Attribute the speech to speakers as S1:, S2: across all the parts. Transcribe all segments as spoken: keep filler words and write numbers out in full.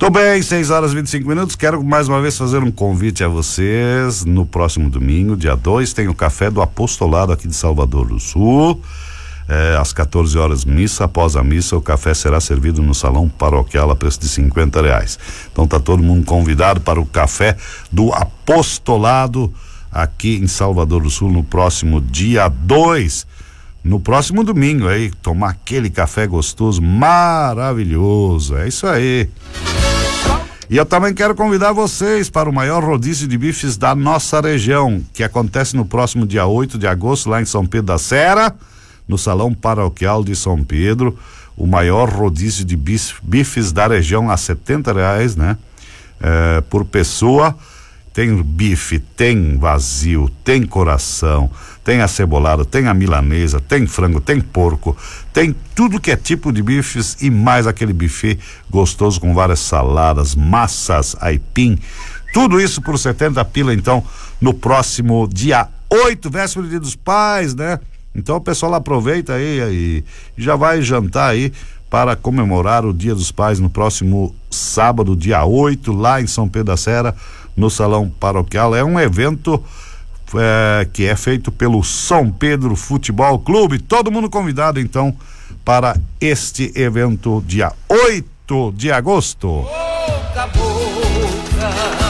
S1: Tô bem, seis horas e vinte e cinco minutos. Quero mais uma vez fazer um convite a vocês. No próximo domingo, dia dois, tem o Café do Apostolado aqui de Salvador do Sul. É, às quatorze horas, missa. Após a missa, o café será servido no salão paroquial a preço de cinquenta reais. Então tá todo mundo convidado para o Café do Apostolado aqui em Salvador do Sul no próximo dia dois. No próximo domingo aí, tomar aquele café gostoso, maravilhoso. É isso aí. E eu também quero convidar vocês para o maior rodízio de bifes da nossa região, que acontece no próximo dia oito de agosto, lá em São Pedro da Serra, no Salão Paroquial de São Pedro. O maior rodízio de bifes da região a setenta reais, né? É, por pessoa. Tem bife, tem vazio, tem coração, tem acebolado, tem a milanesa, tem frango, tem porco, tem tudo que é tipo de bifes e mais aquele buffet gostoso com várias saladas, massas, aipim, tudo isso por setenta pila, então, no próximo dia oito, véspera dia dos pais, né? Então o pessoal aproveita aí e já vai jantar aí para comemorar o Dia dos Pais no próximo sábado, dia oito, lá em São Pedro da Serra, no Salão Paroquial. É um evento é, que é feito pelo São Pedro Futebol Clube. Todo mundo convidado, então, para este evento, dia oito de agosto. Boca, boca,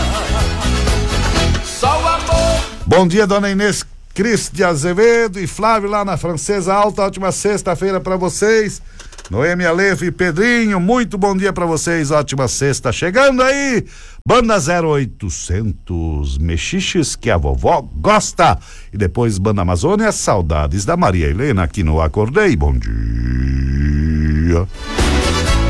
S1: só o amor. Bom dia, dona Inês Cris de Azevedo e Flávio lá na Francesa Alta. Ótima sexta-feira para vocês. Noemi Alefe e Pedrinho, muito bom dia pra vocês, ótima sexta, chegando aí, Banda zero oitocentos, Mexiches que a vovó gosta, e depois Banda Amazônia, Saudades da Maria Helena, aqui no Acordei, bom dia.